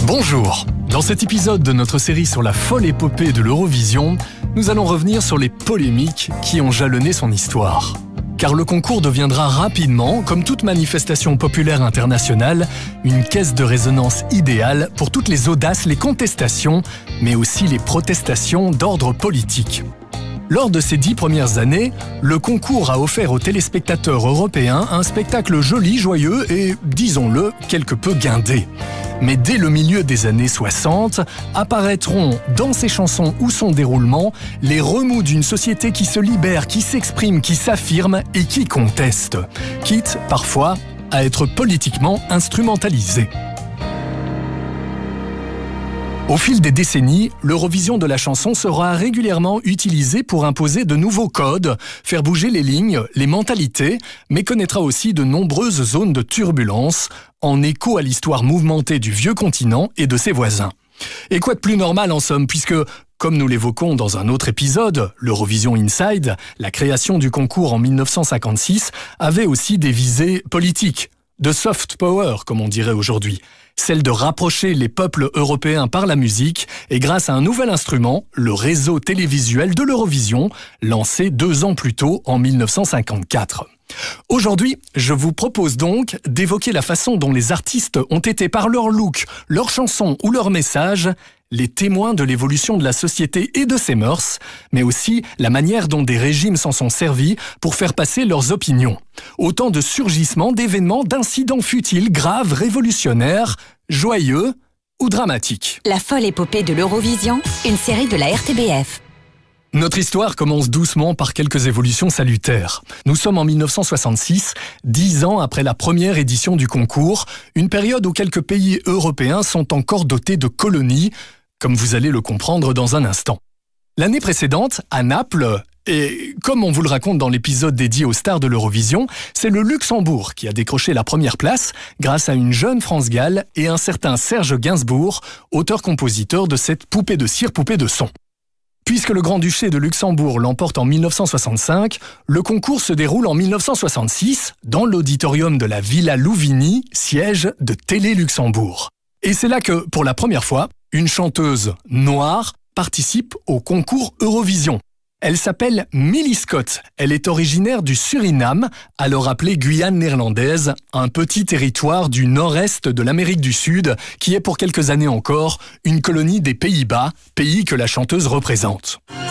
Bonjour. Dans cet épisode de notre série sur la folle épopée de l'Eurovision, nous allons revenir sur les polémiques qui ont jalonné son histoire. Car le concours deviendra rapidement, comme toute manifestation populaire internationale, une caisse de résonance idéale pour toutes les audaces, les contestations, mais aussi les protestations d'ordre politique. Lors de ces 10 premières années, le concours a offert aux téléspectateurs européens un spectacle joli, joyeux et, disons-le, quelque peu guindé. Mais dès le milieu des années 60, apparaîtront dans ses chansons ou son déroulement les remous d'une société qui se libère, qui s'exprime, qui s'affirme et qui conteste, quitte parfois à être politiquement instrumentalisée. Au fil des décennies, l'Eurovision de la chanson sera régulièrement utilisée pour imposer de nouveaux codes, faire bouger les lignes, les mentalités, mais connaîtra aussi de nombreuses zones de turbulence, en écho à l'histoire mouvementée du vieux continent et de ses voisins. Et quoi de plus normal en somme, puisque, comme nous l'évoquons dans un autre épisode, l'Eurovision Inside, la création du concours en 1956, avait aussi des visées politiques, de soft power comme on dirait aujourd'hui. Celle de rapprocher les peuples européens par la musique et grâce à un nouvel instrument, le réseau télévisuel de l'Eurovision, lancé 2 ans plus tôt en 1954. Aujourd'hui, je vous propose donc d'évoquer la façon dont les artistes ont été par leur look, leurs chansons ou leurs messages, les témoins de l'évolution de la société et de ses mœurs, mais aussi la manière dont des régimes s'en sont servis pour faire passer leurs opinions. Autant de surgissements, d'événements, d'incidents futiles, graves, révolutionnaires, joyeux ou dramatiques. La folle épopée de l'Eurovision, une série de la RTBF. Notre histoire commence doucement par quelques évolutions salutaires. Nous sommes en 1966, 10 ans après la première édition du concours, une période où quelques pays européens sont encore dotés de colonies, comme vous allez le comprendre dans un instant. L'année précédente, à Naples, et comme on vous le raconte dans l'épisode dédié aux stars de l'Eurovision, c'est le Luxembourg qui a décroché la première place grâce à une jeune France Gall et un certain Serge Gainsbourg, auteur-compositeur de cette poupée de cire, poupée de son. Puisque le Grand-Duché de Luxembourg l'emporte en 1965, le concours se déroule en 1966 dans l'auditorium de la Villa Louvigny, siège de Télé Luxembourg. Et c'est là que, pour la première fois, une chanteuse noire participe au concours Eurovision. Elle s'appelle Millie Scott. Elle est originaire du Suriname, alors appelé Guyane néerlandaise, un petit territoire du nord-est de l'Amérique du Sud, qui est pour quelques années encore une colonie des Pays-Bas, pays que la chanteuse représente.